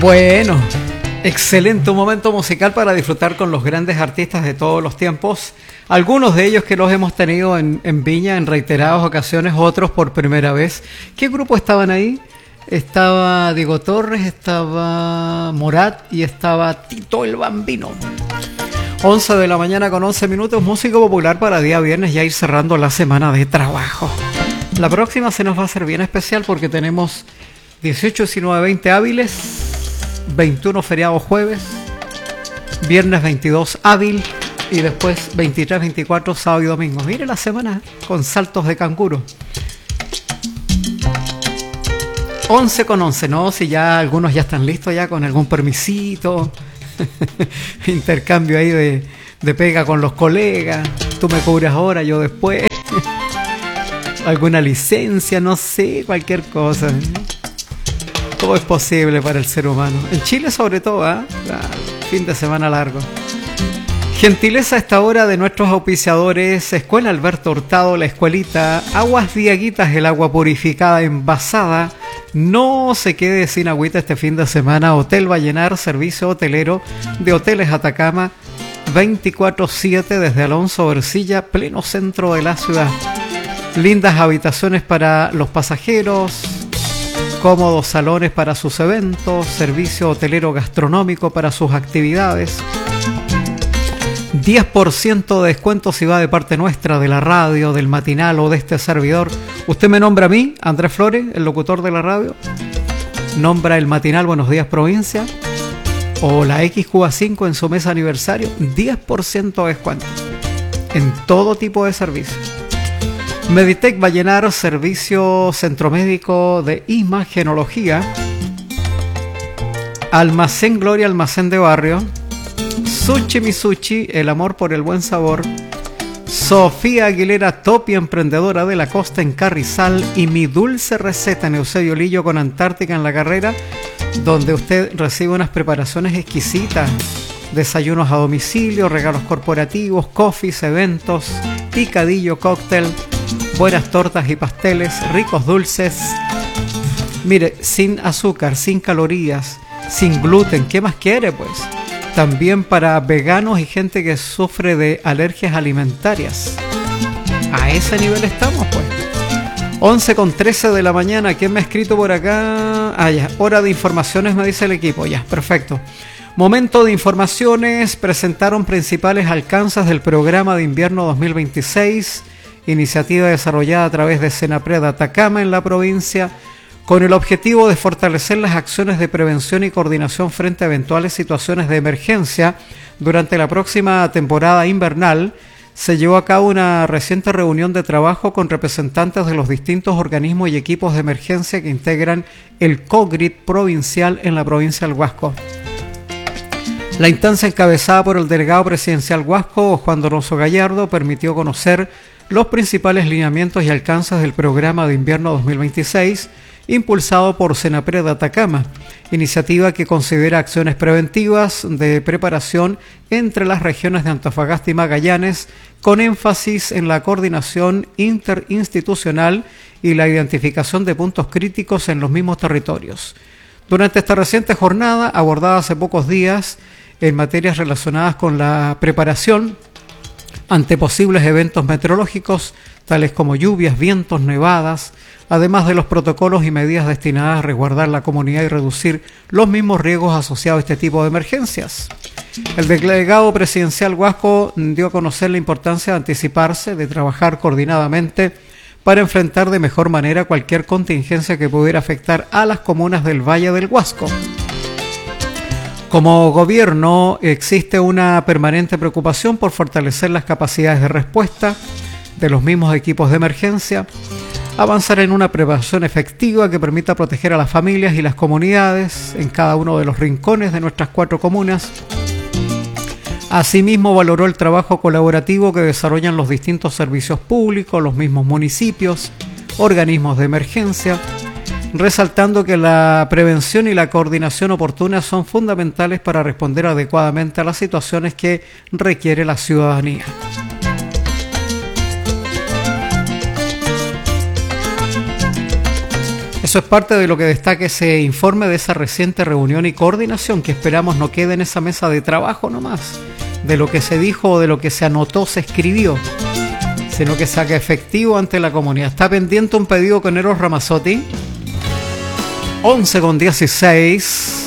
Bueno, excelente, un momento musical para disfrutar con los grandes artistas de todos los tiempos. Algunos de ellos que los hemos tenido en Viña en reiteradas ocasiones, otros por primera vez. ¿Qué grupo estaban ahí? Estaba Diego Torres, estaba Morat y estaba Tito el Bambino. 11 de la mañana con 11 minutos, música popular para día viernes, ya ir cerrando la semana de trabajo. La próxima se nos va a hacer bien especial porque tenemos 18, 19, 20 hábiles, 21 feriados jueves, viernes 22 hábil y después 23, 24 sábado y domingo. Mire la semana con saltos de canguro. 11 con 11, ¿no? Si ya algunos ya están listos ya con algún permisito, intercambio ahí de pega con los colegas, tú me cubres ahora, yo después, alguna licencia, no sé, cualquier cosa. Todo es posible para el ser humano. En Chile sobre todo, ¿eh? Fin de semana largo. Gentileza a esta hora de nuestros auspiciadores: Escuela Alberto Hurtado, La Escuelita, Aguas Diaguitas, el agua purificada envasada. No se quede sin agüita este fin de semana. Hotel Vallenar, servicio hotelero de Hoteles Atacama, 24/7 desde Alonso Ercilla, pleno centro de la ciudad. Lindas habitaciones para los pasajeros, cómodos salones para sus eventos, servicio hotelero gastronómico para sus actividades. 10% de descuento si va de parte nuestra, de la radio, del matinal o de este servidor. Usted me nombra a mí, Andrés Flores, el locutor de la radio. Nombra el matinal Buenos Días Provincia o la XQA5 en su mes aniversario. 10% de descuento en todo tipo de servicios. Meditec Vallenar, servicio centro médico de imagenología. Almacén Gloria, almacén de barrio. Sushi Misuchi, el amor por el buen sabor. Sofía Aguilera, Topi, emprendedora de la costa en Carrizal. Y Mi Dulce Receta en Eusebio Lillo con Antártica en la carrera, donde usted recibe unas preparaciones exquisitas. Desayunos a domicilio, regalos corporativos, coffees, eventos, picadillo, cóctel, buenas tortas y pasteles, ricos dulces. Mire, sin azúcar, sin calorías, sin gluten, ¿qué más quiere pues? También para veganos y gente que sufre de alergias alimentarias. A ese nivel estamos pues. 11:13 de la mañana. ¿Quién me ha escrito por acá? Ah, ya, hora de informaciones me dice el equipo. Ya, perfecto. Momento de informaciones. Presentaron principales alcances del programa de invierno 2026, iniciativa desarrollada a través de Senapred Atacama en la provincia, con el objetivo de fortalecer las acciones de prevención y coordinación frente a eventuales situaciones de emergencia. Durante la próxima temporada invernal se llevó a cabo una reciente reunión de trabajo con representantes de los distintos organismos y equipos de emergencia que integran el COGRID provincial en la provincia del Huasco. La instancia, encabezada por el delegado presidencial Huasco, Juan Donoso Gallardo, permitió conocer los principales lineamientos y alcances del programa de invierno 2026, impulsado por Senapred Atacama, iniciativa que considera acciones preventivas de preparación entre las regiones de Antofagasta y Magallanes, con énfasis en la coordinación interinstitucional y la identificación de puntos críticos en los mismos territorios. Durante esta reciente jornada, abordada hace pocos días, en materias relacionadas con la preparación ante posibles eventos meteorológicos, tales como lluvias, vientos, nevadas, además de los protocolos y medidas destinadas a resguardar la comunidad y reducir los mismos riesgos asociados a este tipo de emergencias. El delegado presidencial Huasco dio a conocer la importancia de anticiparse, de trabajar coordinadamente para enfrentar de mejor manera cualquier contingencia que pudiera afectar a las comunas del Valle del Huasco. Como gobierno existe una permanente preocupación por fortalecer las capacidades de respuesta de los mismos equipos de emergencia, avanzar en una preparación efectiva que permita proteger a las familias y las comunidades en cada uno de los rincones de nuestras 4 comunas. Asimismo, valoró el trabajo colaborativo que desarrollan los distintos servicios públicos, los mismos municipios, organismos de emergencia, resaltando que la prevención y la coordinación oportuna son fundamentales para responder adecuadamente a las situaciones que requiere la ciudadanía. eso es parte de lo que destaca ese informe de esa reciente reunión y coordinación que esperamos no quede en esa mesa de trabajo nomás, de lo que se dijo o de lo que se anotó, se escribió, sino que se haga efectivo ante la comunidad. Está pendiente un pedido con Eros Ramazzotti, 11:16.